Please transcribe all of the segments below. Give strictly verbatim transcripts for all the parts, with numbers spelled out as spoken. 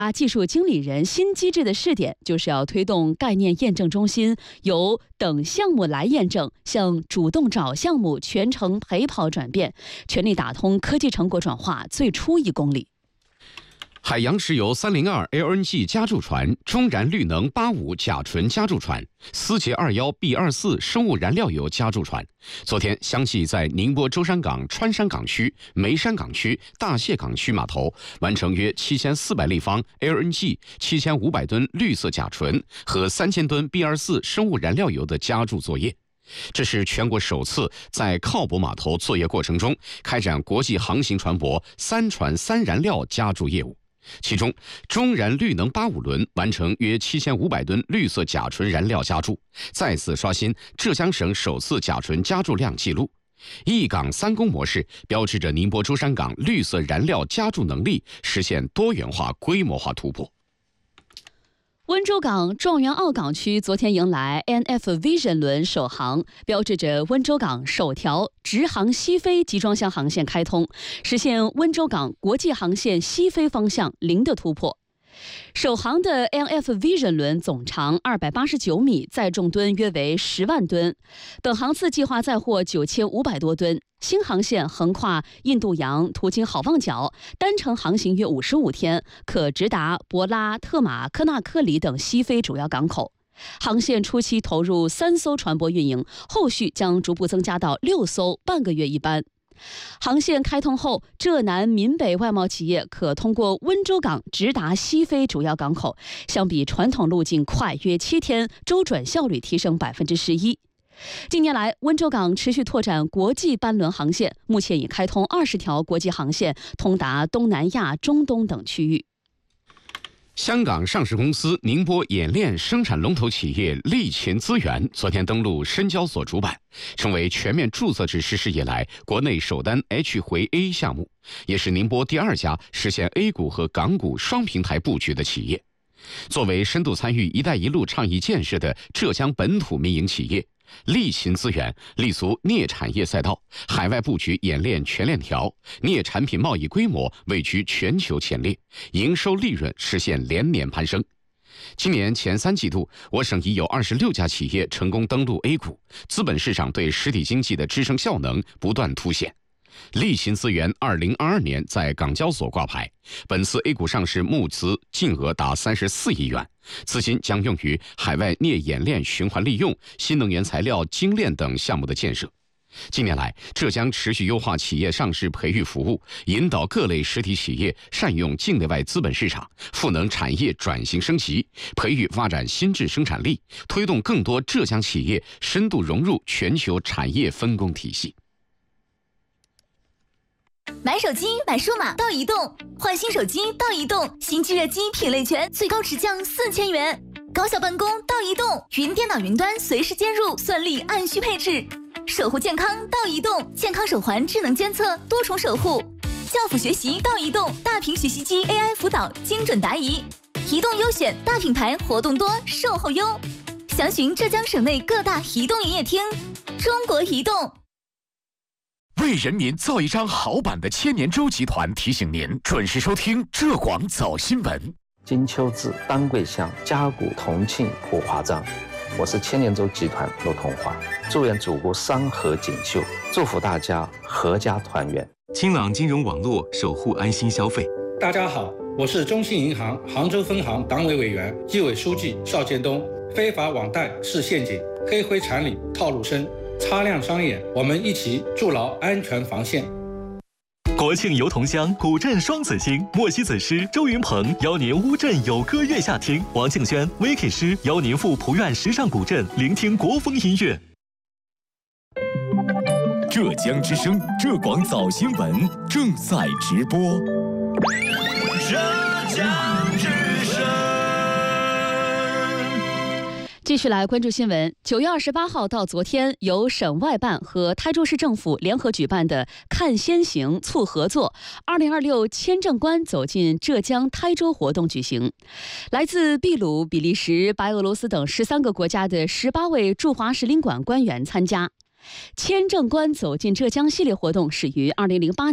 啊，技术经理人新机制的试点就是要推动概念验证中心由等项目来验证向主动找项目全程陪跑转变，全力打通科技成果转化最初一公里。 海洋石油三零二 L N G 加注船、中燃绿能八五甲醇加注船、思捷二幺 B 二四生物燃料油加注船，昨天相继在宁波舟山港川山港区、眉山港区、大蟹港区码头完成约七千四百立方 L N G、七千五百吨绿色甲醇和三千吨 B 二四生物燃料油的加注作业。这是全国首次在靠泊码头作业过程中开展国际航行船舶三船三燃料加注业务。其中，中燃绿能八五轮完成约七千五百吨绿色甲醇燃料加注，再次刷新浙江省首次甲醇加注量纪录。一港三公模式标志着宁波舟山港绿色燃料加注能力实现多元化、规模化突破。 温州港状元澳港区昨天迎来 N F Vision 轮首航，标志着温州港首条直航西非集装箱航线开通，实现温州港国际航线西非方向零的突破。首航的 N F Vision 轮总长二百八十九米，载重吨约为十万吨，本航次计划载货九千五百多吨。新航线横跨印度洋，途经好望角，单程航行约五十五天，可直达博拉、特马、科纳克里等西非主要港口。航线初期投入三艘船舶运营，后续将逐步增加到六艘，半个月一班。航线开通后，浙南闽北外贸企业可通过温州港直达西非主要港口，相比传统路径快约七天，周转效率提升百分之十一。近年来，温州港持续拓展国际班轮航线，目前已开通二十条国际航线，通达东南亚、中东等区域。 香港上市公司宁波冶炼生产龙头企业利勤资源昨天登陆深交所主板，成为全面注册制实施以来国内首单 H 回 A 项目，也是宁波第二家实现 A 股和港股双平台布局的企业。作为深度参与“一带一路”倡议建设的浙江本土民营企业，利勤资源立足镍产业赛道，海外布局冶炼全链条，镍产品贸易规模位居全球前列，营收利润实现连年攀升。今年前三季度，我省已有二十六家企业成功登陆 A 股，资本市场对实体经济的支撑效能不断凸显。利勤资源二零二二年在港交所挂牌，本次 A 股上市募资净额达三十四亿元，资金将用于海外镍冶炼循环利用、新能源材料精炼等项目的建设。近年来，浙江持续优化企业上市培育服务，引导各类实体企业善用境内外资本市场，赋能产业转型升级，培育发展新质生产力，推动更多浙江企业深度融入全球产业分工体系。 买手机买数码到移动，换新手机到移动，新机热机品类全，最高直降四千元。高效办公到移动，云电脑云端随时接入，算力按需配置。守护健康到移动，健康手环智能监测，多重守护。教辅学习到移动，大屏学习机 A I 辅导，精准答疑。移动优选大品牌，活动多，售后优。详询浙江省内各大移动营业厅。中国移动。 为人民造一张好版的千年舟集团提醒您准时收听浙广早新闻。 金秋至，丹桂乡，嘉谷同庆普华章。我是千年舟集团陆同华，祝愿祖国山河锦绣，祝福大家阖家团圆。 清朗金融网络，守护安心消费。 大家好，我是中信银行杭州分行党委委员、纪委书记邵建东。非法网贷是陷阱，黑灰产里套路深，擦亮双眼，我们一起筑牢安全防线。 国庆游同乡，古镇双子星，莫西子诗、周云鹏邀您乌镇有歌月下听，王庆轩、Vicky 诗邀您赴普院时尚古镇聆听国风音乐。 浙江之声浙广早新闻正在直播。 浙江之声。 继续来关注新闻。九月二十八号到昨天，由省外办和台州市政府联合举办的“看先行，促合作”二零二六签证官走进浙江台州活动举行。来自秘鲁、比利时、白俄罗斯等十三个国家的十八位驻华使领馆官员参加。签证官走进浙江系列活动始于二零零八年。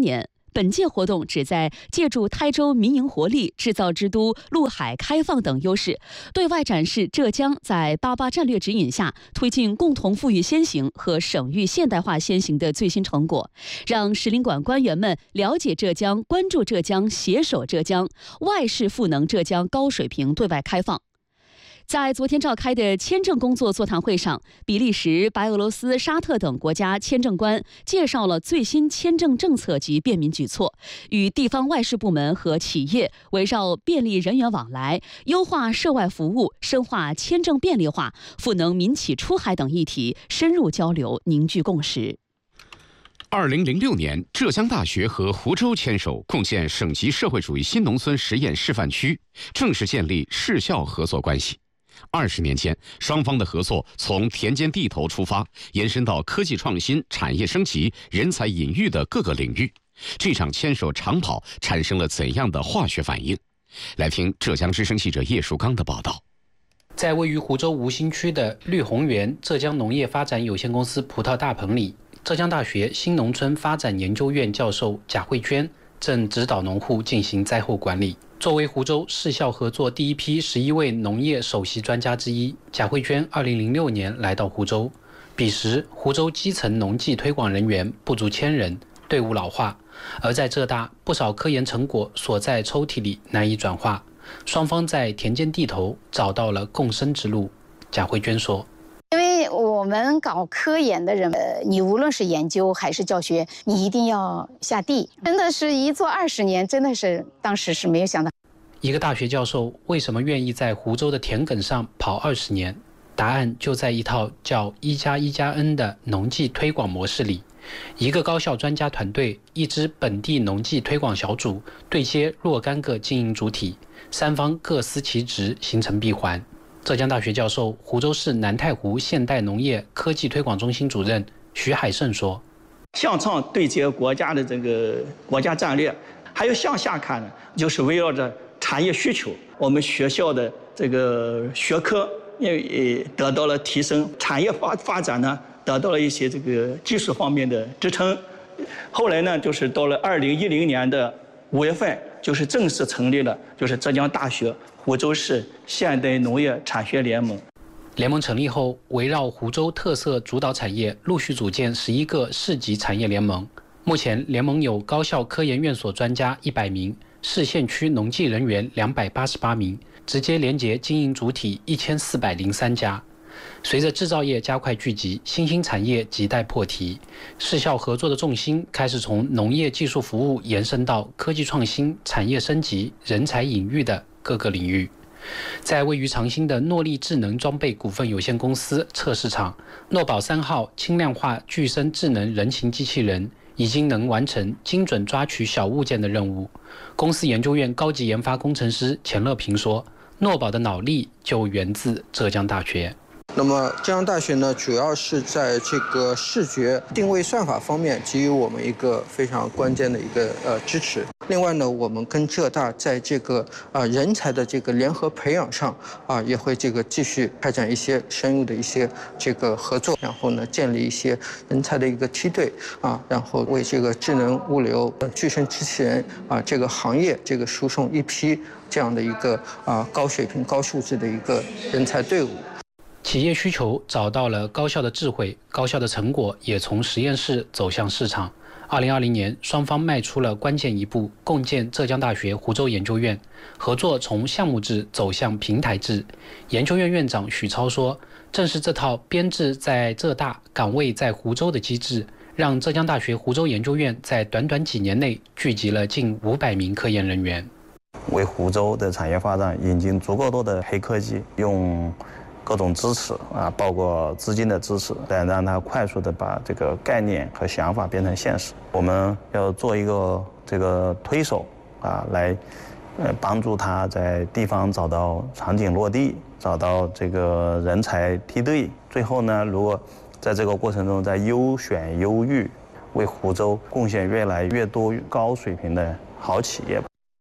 本届活动旨在借助台州民营活力、制造之都、陆海开放等优势，对外展示浙江在八八战略指引下推进共同富裕先行和省域现代化先行的最新成果，让使领馆官员们了解浙江、关注浙江、携手浙江，外事赋能浙江高水平对外开放。在昨天召开的签证工作座谈会上，比利时、白俄罗斯、沙特等国家签证官介绍了最新签证政策及便民举措，与地方外事部门和企业围绕便利人员往来、优化涉外服务、深化签证便利化、赋能民企出海等议题深入交流，凝聚共识。 二零零六年，浙江大学和湖州牵手共建省级社会主义新农村实验示范区，正式建立市校合作关系。二十年间，双方的合作从田间地头出发，延伸到科技创新、产业升级、人才引育的各个领域。这场牵手长跑产生了怎样的化学反应？来听浙江之声记者叶树刚的报道。 在位于湖州吴兴区的绿宏园浙江农业发展有限公司葡萄大棚里，浙江大学新农村发展研究院教授贾慧娟正指导农户进行灾后管理。作为湖州市校合作第一批十一位农业首席专家之一，贾慧娟二零零六年来到湖州，彼时湖州基层农技推广人员不足千人，队伍老化，而在浙大不少科研成果锁在抽屉里难以转化，双方在田间地头找到了共生之路。贾慧娟说， 因为我们搞科研的人，呃，你无论是研究还是教学，你一定要下地，真的是一做二十年，真的是当时是没有想到。 一个大学教授为什么愿意在湖州的田埂上跑二十年？答案就在一套叫一加一加 N 的农技推广模式里。一个高校专家团队，一支本地农技推广小组，对接若干个经营主体，三方各司其职，形成闭环。浙江大学教授、湖州市南太湖现代农业科技推广中心主任徐海胜说：“ 向上对接国家的这个国家战略，还有向下看呢，就是围绕着产业需求，我们学校的这个学科也得到了提升，产业发发展呢得到了一些这个技术方面的支撑。后来呢，就是到了二零一零年的五月份，就是正式成立了，就是浙江大学湖州市现代农业产学联盟。 联盟成立后，围绕湖州特色主导产业，陆续组建十一个市级产业联盟。目前，联盟有高校科研院所专家一百名，市县区农技人员两百八十八名，直接连结经营主体一千四百零三家。随着制造业加快聚集，新兴产业亟待破题，市校合作的重心开始从农业技术服务延伸到科技创新、产业升级、人才引育的各个领域。在位于长兴的诺力智能装备股份有限公司测试场，诺宝三号轻量化具身智能人形机器人已经能完成精准抓取小物件的任务。公司研究院高级研发工程师钱乐平说，诺宝的脑力就源自浙江大学。 那么浙江大学呢，主要是在这个视觉定位算法方面给予我们一个非常关键的一个呃支持。另外呢，我们跟浙大在这个啊、呃、人才的这个联合培养上啊，也会这个继续开展一些深入的一些这个合作，然后呢，建立一些人才的一个梯队啊，然后为这个智能物流、具身机器人啊这个行业这个输送一批这样的一个啊高水平、高素质的一个人才队伍。 企业需求找到了高校的智慧，高校的成果也从实验室走向市场。二零二零年，双方迈出了关键一步，共建浙江大学湖州研究院，合作从项目制走向平台制。研究院院长许超说，正是这套编制在浙大、岗位在湖州的机制，让浙江大学湖州研究院在短短几年内聚集了近五百名科研人员， 为湖州的产业发展引进足够多的黑科技，用各种支持啊，包括资金的支持，来让它快速的把这个概念和想法变成现实。我们要做一个这个推手啊，来呃帮助他在地方找到场景落地，找到这个人才梯队。最后呢，如果在这个过程中再优选优育，为湖州贡献越来越多高水平的好企业。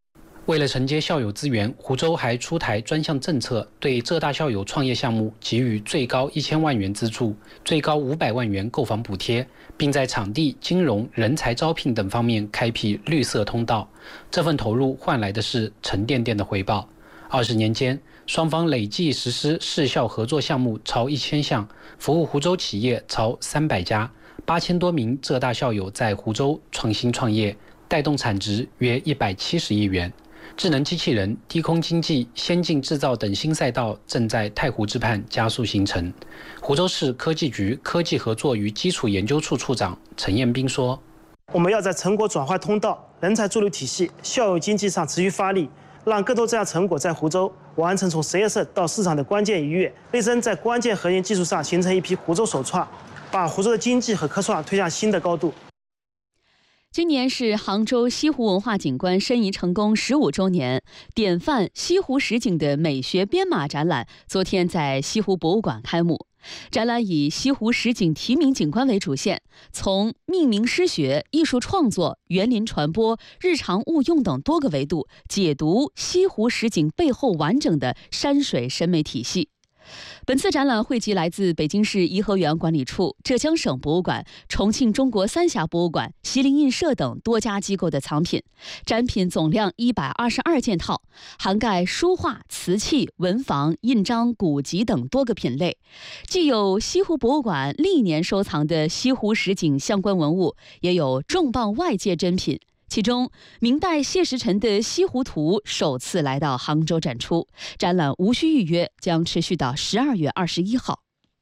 为了承接校友资源，湖州还出台专项政策，对浙大校友创业项目给予最高一千万元资助，最高五百万元购房补贴，并在场地、金融、人才招聘等方面开辟绿色通道。这份投入换来的是沉甸甸的回报。二十年间，双方累计实施市校合作项目超一千项，服务湖州企业超三百家，八千多名浙大校友在湖州创新创业，带动产值约一百七十亿元。智能机器人、低空经济、先进制造等新赛道正在太湖之畔加速形成。湖州市科技局科技合作与基础研究处处长陈彦斌说：“ 我们要在成果转化通道、人才驻留体系、校友经济上持续发力，让更多这样成果在湖州完成从实验室到市场的关键一跃，力争在关键核心技术上形成一批湖州首创，把湖州的经济和科创推向新的高度。” 今年是杭州西湖文化景观申遗成功十五周年，典范西湖十景的美学编码展览昨天在西湖博物馆开幕。展览以西湖十景题名景观为主线，从命名诗学、艺术创作、园林传播、日常物用等多个维度解读西湖十景背后完整的山水审美体系。本次展览汇集来自北京市颐和园管理处、浙江省博物馆、重庆中国三峡博物馆、西泠印社等多家机构的藏品，展品总量一百二十二件套，涵盖书画、瓷器、文房、印章、古籍等多个品类。既有西湖博物馆历年收藏的西湖十景相关文物，也有重磅外界珍品。其中，明代谢时辰的《西湖图》首次来到杭州展出，展览无需预约，将持续到十二月二十一号。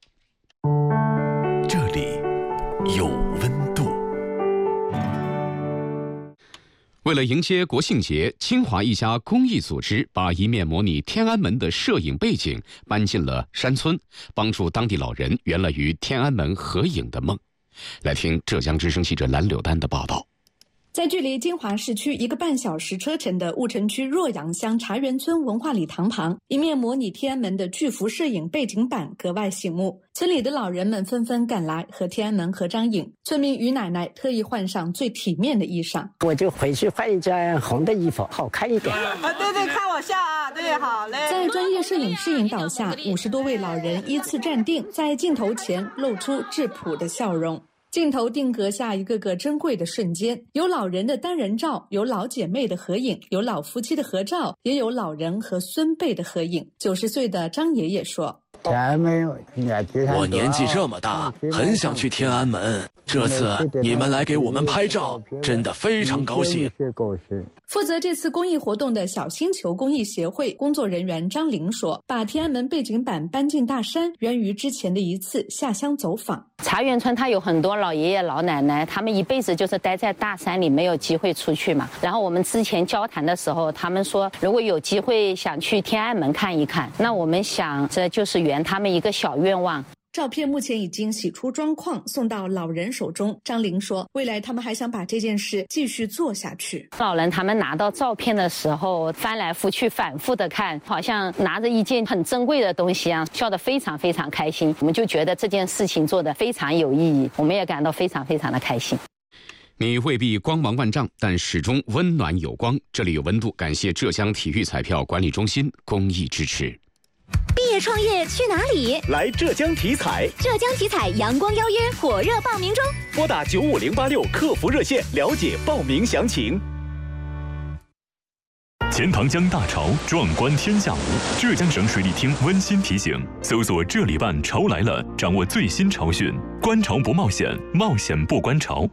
这里有温度。 为了迎接国庆节，清华一家公益组织把一面模拟天安门的摄影背景搬进了山村，帮助当地老人圆了与天安门合影的梦。来听浙江之声记者蓝柳丹的报道。 在距离金华市区一个半小时车程的婺城区若阳乡茶园村文化礼堂旁，一面模拟天安门的巨幅摄影背景板格外醒目。村里的老人们纷纷赶来和天安门合张影，村民于奶奶特意换上最体面的衣裳。 我就回去换一件红的衣服，好看一点。 啊，对对，看我笑啊，对，好嘞。 在专业摄影师引导下，五十多位老人依次站定，在镜头前露出质朴的笑容。镜头定格下一个个珍贵的瞬间，有老人的单人照，有老姐妹的合影，有老夫妻的合照，也有老人和孙辈的合影。九十岁的张爷爷说：“ 我年纪这么大，很想去天安门。这次你们来给我们拍照，真的非常高兴。” 负责这次公益活动的小星球公益协会工作人员张玲说：“把天安门背景板搬进大山，源于之前的一次下乡走访。 茶园村它有很多老爷爷老奶奶，他们一辈子就是待在大山里，没有机会出去嘛。然后我们之前交谈的时候，他们说如果有机会想去天安门看一看，那我们想这就是圆他们一个小愿望。” 照片目前已经洗出砖框，送到老人手中。张玲说，未来他们还想把这件事继续做下去。 老人他们拿到照片的时候，翻来覆去反复的看，好像拿着一件很珍贵的东西一样，笑得非常非常开心。我们就觉得这件事情做得非常有意义，我们也感到非常非常的开心。 你未必光芒万丈，但始终温暖有光。这里有温度，感谢浙江体育彩票管理中心公益支持。 毕业创业去哪里？ 来浙江体彩。 浙江体彩阳光邀约火热报名中， 拨打九五零八六客服热线了解报名详情。 钱塘江大潮，壮观天下无。浙江省水利厅温馨提醒：搜索“这里办潮来了”，掌握最新潮讯。观潮不冒险，冒险不观潮。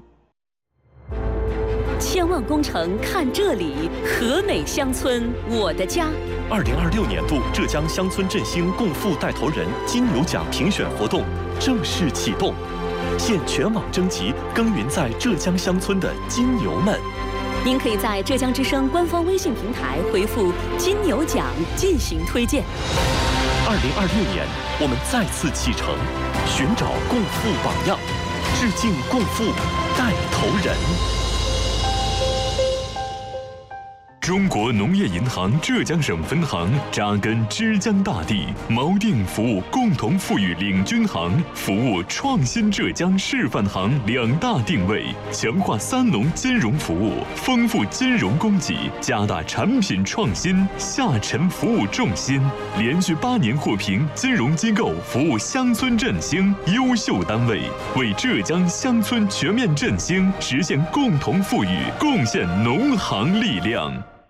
千万工程看这里，和美乡村，我的家。 二零二六年度浙江乡村振兴共富带头人金牛奖评选活动正式启动，现全网征集耕耘在浙江乡村的金牛们。 您可以在浙江之声官方微信平台回复“金牛奖”进行推荐。 二零二六年，我们再次启程，寻找共富榜样，致敬共富带头人。 中国农业银行浙江省分行扎根枝江大地，锚定服务共同富裕领军行、服务创新浙江示范行两大定位，强化三农金融服务，丰富金融供给，加大产品创新，下沉服务重心，连续八年获评金融机构服务乡村振兴优秀单位，为浙江乡村全面振兴实现共同富裕贡献农行力量。